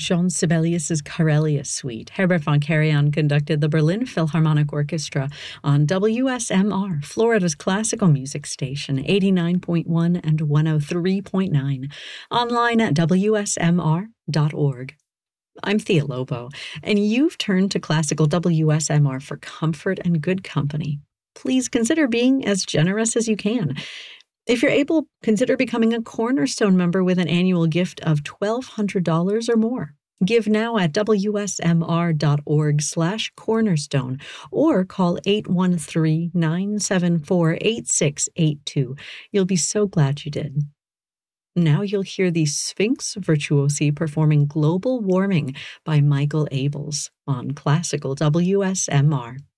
Jean Sibelius's Karelia Suite. Herbert von Karajan conducted the Berlin Philharmonic Orchestra on WSMR, Florida's classical music station, 89.1 and 103.9, online at WSMR.org. I'm Thea Lobo, and you've turned to classical WSMR for comfort and good company. Please consider being as generous as you can. If you're able, consider becoming a Cornerstone member with an annual gift of $1,200 or more. Give now at wsmr.org/cornerstone or call 813-974-8682. You'll be so glad you did. Now you'll hear the Sphinx Virtuosi performing Global Warming by Michael Abels on Classical WSMR.